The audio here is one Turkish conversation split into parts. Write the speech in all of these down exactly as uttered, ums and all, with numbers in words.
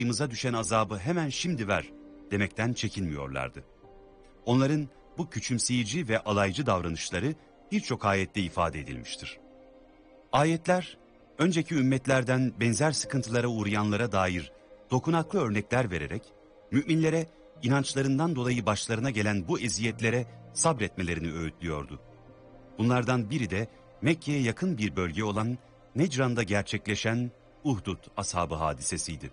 başımıza düşen azabı hemen şimdi ver demekten çekinmiyorlardı. Onların bu küçümseyici ve alaycı davranışları birçok ayette ifade edilmiştir. Ayetler, önceki ümmetlerden benzer sıkıntılara uğrayanlara dair dokunaklı örnekler vererek, müminlere inançlarından dolayı başlarına gelen bu eziyetlere sabretmelerini öğütlüyordu. Bunlardan biri de Mekke'ye yakın bir bölge olan Necran'da gerçekleşen Uhdud ashabı hadisesiydi.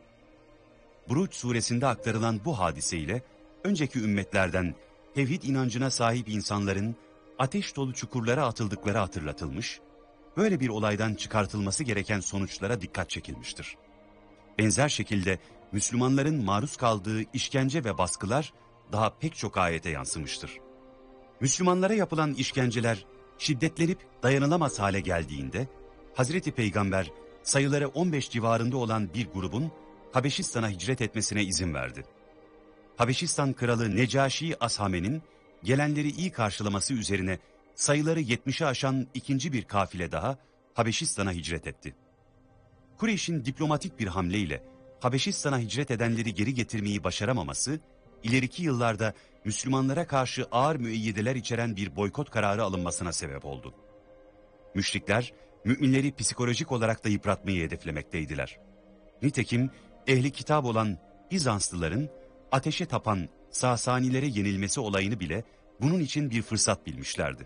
Buruç suresinde aktarılan bu hadiseyle önceki ümmetlerden tevhid inancına sahip insanların ateş dolu çukurlara atıldıkları hatırlatılmış, böyle bir olaydan çıkartılması gereken sonuçlara dikkat çekilmiştir. Benzer şekilde Müslümanların maruz kaldığı işkence ve baskılar daha pek çok ayete yansımıştır. Müslümanlara yapılan işkenceler şiddetlenip dayanılamaz hale geldiğinde Hazreti Peygamber sayıları on beş civarında olan bir grubun Habeşistan'a hicret etmesine izin verdi. Habeşistan kralı Necaşi Ashame'nin gelenleri iyi karşılaması üzerine sayıları yetmişi aşan ikinci bir kafile daha Habeşistan'a hicret etti. Kureyş'in diplomatik bir hamleyle Habeşistan'a hicret edenleri geri getirmeyi başaramaması, ileriki yıllarda Müslümanlara karşı ağır müeyyideler içeren bir boykot kararı alınmasına sebep oldu. Müşrikler, müminleri psikolojik olarak da yıpratmayı hedeflemekteydiler. Nitekim ehli kitap olan Bizanslıların ateşe tapan Sasanilere yenilmesi olayını bile bunun için bir fırsat bilmişlerdi.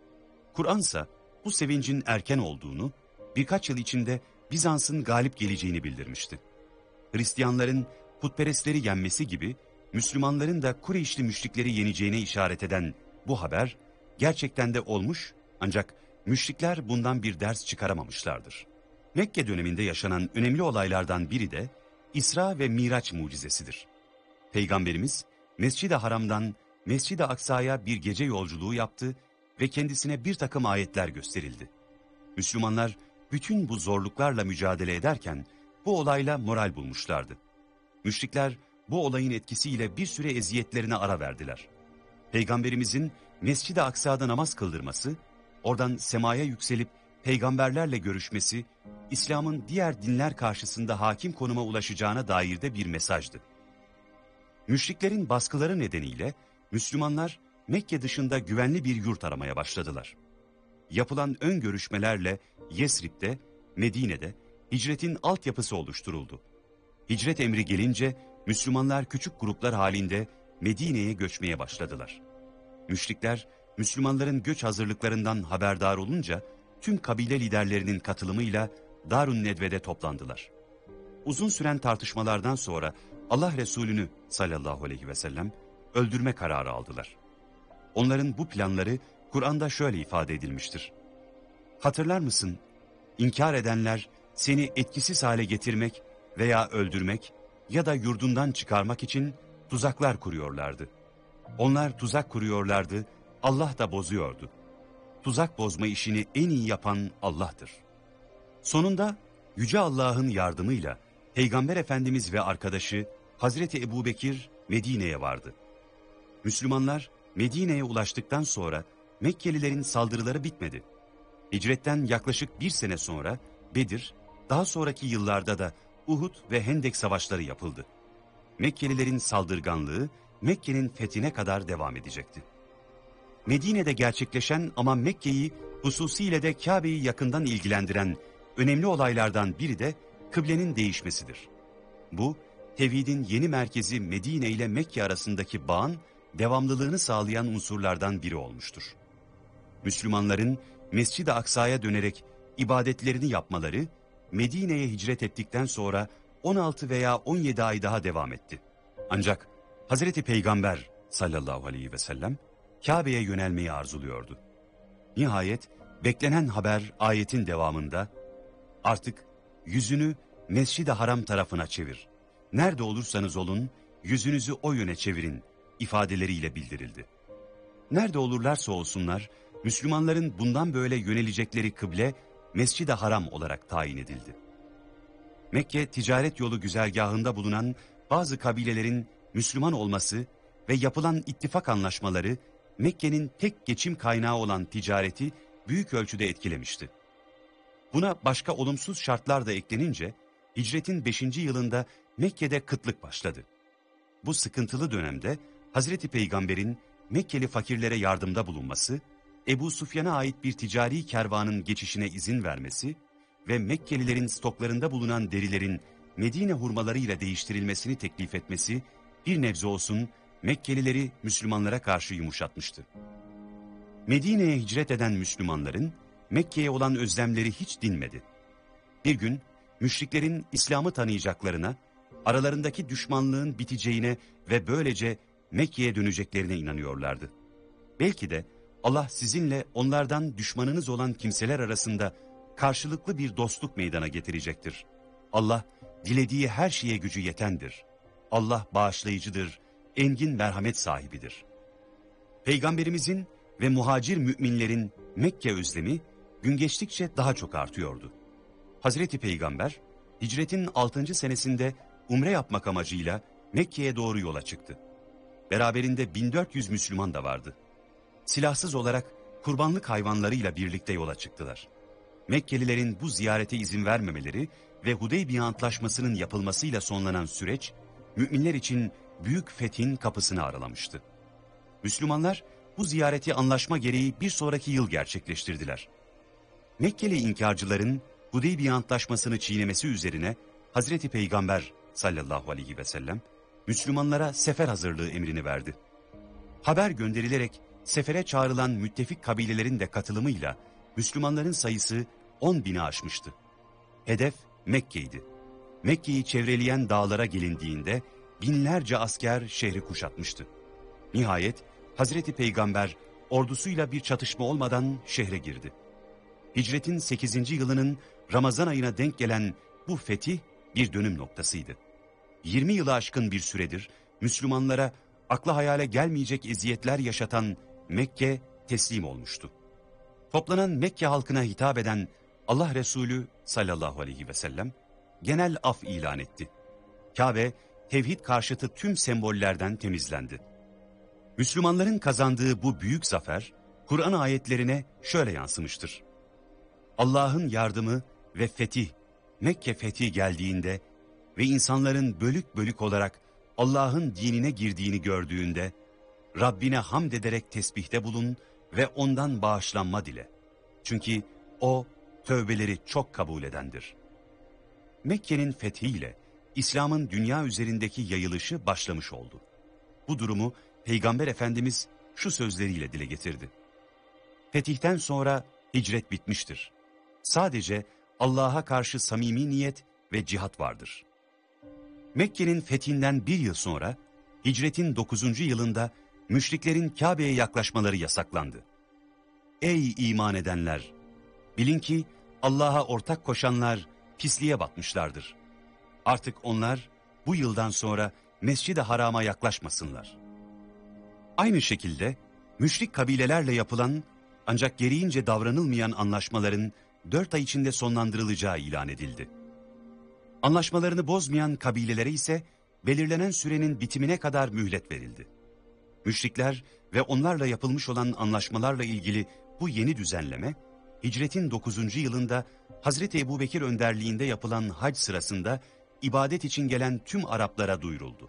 Kur'ansa bu sevincin erken olduğunu, birkaç yıl içinde Bizans'ın galip geleceğini bildirmişti. Hristiyanların putperestleri yenmesi gibi Müslümanların da Kureyşli müşrikleri yeneceğine işaret eden bu haber gerçekten de olmuş, ancak müşrikler bundan bir ders çıkaramamışlardır. Mekke döneminde yaşanan önemli olaylardan biri de İsra ve Miraç mucizesidir. Peygamberimiz Mescid-i Haram'dan Mescid-i Aksa'ya bir gece yolculuğu yaptı ve kendisine bir takım ayetler gösterildi. Müslümanlar bütün bu zorluklarla mücadele ederken bu olayla moral bulmuşlardı. Müşrikler bu olayın etkisiyle bir süre eziyetlerine ara verdiler. Peygamberimizin Mescid-i Aksa'da namaz kıldırması, oradan semaya yükselip peygamberlerle görüşmesi, İslam'ın diğer dinler karşısında hakim konuma ulaşacağına dair de bir mesajdı. Müşriklerin baskıları nedeniyle Müslümanlar Mekke dışında güvenli bir yurt aramaya başladılar. Yapılan ön görüşmelerle Yesrib'de, Medine'de hicretin altyapısı oluşturuldu. Hicret emri gelince Müslümanlar küçük gruplar halinde Medine'ye göçmeye başladılar. Müşrikler Müslümanların göç hazırlıklarından haberdar olunca tüm kabile liderlerinin katılımıyla Darun Nedve'de toplandılar. Uzun süren tartışmalardan sonra Allah Resulü'nü sallallahu aleyhi ve sellem öldürme kararı aldılar. Onların bu planları Kur'an'da şöyle ifade edilmiştir. Hatırlar mısın? İnkar edenler seni etkisiz hale getirmek veya öldürmek ya da yurdundan çıkarmak için tuzaklar kuruyorlardı. Onlar tuzak kuruyorlardı, Allah da bozuyordu. Tuzak bozma işini en iyi yapan Allah'tır. Sonunda Yüce Allah'ın yardımıyla Peygamber Efendimiz ve arkadaşı Hazreti Ebubekir Medine'ye vardı. Müslümanlar Medine'ye ulaştıktan sonra Mekkelilerin saldırıları bitmedi. Hicretten yaklaşık bir sene sonra Bedir, daha sonraki yıllarda da Uhud ve Hendek savaşları yapıldı. Mekkelilerin saldırganlığı Mekke'nin fethine kadar devam edecekti. Medine'de gerçekleşen ama Mekke'yi hususiyle de Kabe'yi yakından ilgilendiren önemli olaylardan biri de kıblenin değişmesidir. Bu, tevhidin yeni merkezi Medine ile Mekke arasındaki bağın devamlılığını sağlayan unsurlardan biri olmuştur. Müslümanların Mescid-i Aksa'ya dönerek ibadetlerini yapmaları, Medine'ye hicret ettikten sonra on altı veya on yedi ay daha devam etti. Ancak Hazreti Peygamber sallallahu aleyhi ve sellem Kabe'ye yönelmeyi arzuluyordu. Nihayet beklenen haber ayetin devamında, artık yüzünü Mescid-i Haram tarafına çevir, nerede olursanız olun yüzünüzü o yöne çevirin ifadeleriyle bildirildi. Nerede olurlarsa olsunlar, Müslümanların bundan böyle yönelecekleri kıble Mescid-i Haram olarak tayin edildi. Mekke ticaret yolu güzergahında bulunan bazı kabilelerin Müslüman olması ve yapılan ittifak anlaşmaları Mekke'nin tek geçim kaynağı olan ticareti büyük ölçüde etkilemişti. Buna başka olumsuz şartlar da eklenince hicretin beşinci yılında Mekke'de kıtlık başladı. Bu sıkıntılı dönemde Hazreti Peygamber'in Mekkeli fakirlere yardımda bulunması, Ebu Süfyan'a ait bir ticari kervanın geçişine izin vermesi ve Mekkelilerin stoklarında bulunan derilerin Medine hurmalarıyla değiştirilmesini teklif etmesi bir nebze olsun Mekkelileri Müslümanlara karşı yumuşatmıştı. Medine'ye hicret eden Müslümanların Mekke'ye olan özlemleri hiç dinmedi. Bir gün müşriklerin İslam'ı tanıyacaklarına, aralarındaki düşmanlığın biteceğine ve böylece Mekke'ye döneceklerine inanıyorlardı. Belki de Allah sizinle onlardan düşmanınız olan kimseler arasında karşılıklı bir dostluk meydana getirecektir. Allah dilediği her şeye gücü yetendir. Allah bağışlayıcıdır, engin merhamet sahibidir. Peygamberimizin ve muhacir müminlerin Mekke özlemi gün geçtikçe daha çok artıyordu. Hazreti Peygamber hicretin altıncı senesinde umre yapmak amacıyla Mekke'ye doğru yola çıktı. Beraberinde bin dört yüz Müslüman da vardı. Silahsız olarak kurbanlık hayvanlarıyla birlikte yola çıktılar. Mekkelilerin bu ziyarete izin vermemeleri ve Hudeybiye Antlaşması'nın yapılmasıyla sonlanan süreç, müminler için büyük fethin kapısını aralamıştı. Müslümanlar bu ziyareti anlaşma gereği bir sonraki yıl gerçekleştirdiler. Mekkeli inkarcıların Hudeybiye Antlaşması'nı çiğnemesi üzerine Hazreti Peygamber sallallahu aleyhi ve sellem Müslümanlara sefer hazırlığı emrini verdi. Haber gönderilerek sefere çağrılan müttefik kabilelerin de katılımıyla Müslümanların sayısı on bini aşmıştı. Hedef Mekke'ydi. Mekke'yi çevreleyen dağlara gelindiğinde binlerce asker şehri kuşatmıştı. Nihayet Hazreti Peygamber ordusuyla bir çatışma olmadan şehre girdi. Hicretin sekizinci yılının Ramazan ayına denk gelen bu fetih bir dönüm noktasıydı. yirmi yılı aşkın bir süredir Müslümanlara akla hayale gelmeyecek eziyetler yaşatan Mekke teslim olmuştu. Toplanan Mekke halkına hitap eden Allah Resulü sallallahu aleyhi ve sellem genel af ilan etti. Kabe, tevhid karşıtı tüm sembollerden temizlendi. Müslümanların kazandığı bu büyük zafer, Kur'an ayetlerine şöyle yansımıştır. Allah'ın yardımı ve fetih, Mekke fethi geldiğinde ve insanların bölük bölük olarak Allah'ın dinine girdiğini gördüğünde, Rabbine hamd ederek tesbihte bulun ve ondan bağışlanma dile. Çünkü o, tövbeleri çok kabul edendir. Mekke'nin fethiyle İslam'ın dünya üzerindeki yayılışı başlamış oldu. Bu durumu Peygamber Efendimiz şu sözleriyle dile getirdi. Fetihten sonra hicret bitmiştir. Sadece Allah'a karşı samimi niyet ve cihat vardır. Mekke'nin fethinden bir yıl sonra, hicretin dokuzuncu yılında müşriklerin Kabe'ye yaklaşmaları yasaklandı. Ey iman edenler! Bilin ki Allah'a ortak koşanlar pisliğe batmışlardır. Artık onlar bu yıldan sonra Mescid-i Haram'a yaklaşmasınlar. Aynı şekilde müşrik kabilelerle yapılan ancak gereğince davranılmayan anlaşmaların dört ay içinde sonlandırılacağı ilan edildi. Anlaşmalarını bozmayan kabilelere ise belirlenen sürenin bitimine kadar mühlet verildi. Müşrikler ve onlarla yapılmış olan anlaşmalarla ilgili bu yeni düzenleme, hicretin dokuzuncu yılında Hazreti Ebubekir önderliğinde yapılan hac sırasında ibadet için gelen tüm Araplara duyuruldu.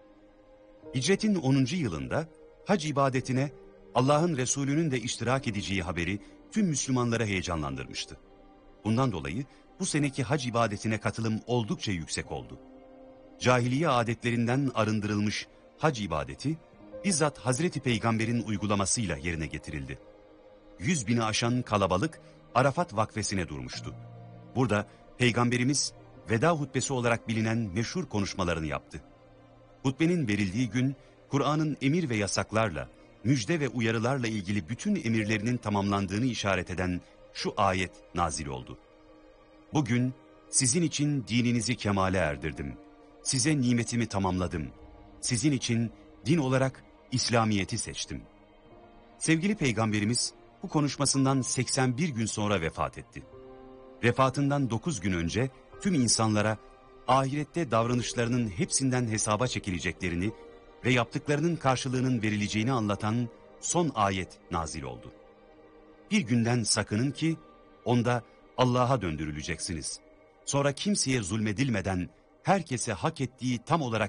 Hicretin onuncu yılında hac ibadetine Allah'ın Resulü'nün de iştirak edeceği haberi tüm Müslümanlara heyecanlandırmıştı. Bundan dolayı bu seneki hac ibadetine katılım oldukça yüksek oldu. Cahiliye adetlerinden arındırılmış hac ibadeti, bizzat Hazreti Peygamber'in uygulamasıyla yerine getirildi. Yüz bini aşan kalabalık Arafat vakfesine durmuştu. Burada Peygamberimiz veda hutbesi olarak bilinen meşhur konuşmalarını yaptı. Hutbenin verildiği gün Kur'an'ın emir ve yasaklarla, müjde ve uyarılarla ilgili bütün emirlerinin tamamlandığını işaret eden şu ayet nazil oldu. Bugün sizin için dininizi kemale erdirdim. Size nimetimi tamamladım. Sizin için din olarak İslamiyet'i seçtim. Sevgili Peygamberimiz bu konuşmasından seksen bir gün sonra vefat etti. Vefatından dokuz gün önce tüm insanlara ahirette davranışlarının hepsinden hesaba çekileceklerini ve yaptıklarının karşılığının verileceğini anlatan son ayet nazil oldu. Bir günden sakının ki onda Allah'a döndürüleceksiniz. Sonra kimseye zulmedilmeden herkese hak ettiği tam olarak